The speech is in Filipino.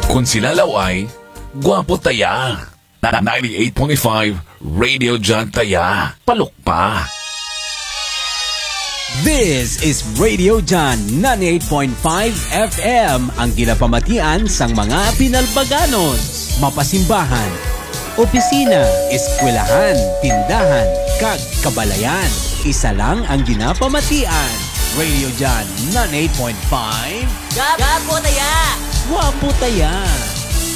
Kung sila laway, gwapo taya. 98.5 Radio John Taya. Palok pa. This is Radio John 98.5 FM, ang ginapamatian sang mga pinalbaganos, mapasimbahan, opisina, eskwelahan, tindahan, kag kabalayan. Isa lang ang ginapamatian. Radio John 98.5. Gapo taya! Wapo taya!